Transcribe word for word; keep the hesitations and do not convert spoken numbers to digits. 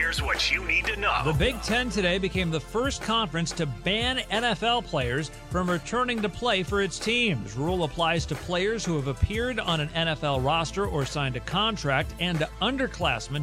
Here's what you need to know. The Big Ten today became the first conference to ban N F L players from returning to play for its teams. Rule applies to players who have appeared on an N F L roster or signed a contract and to underclassmen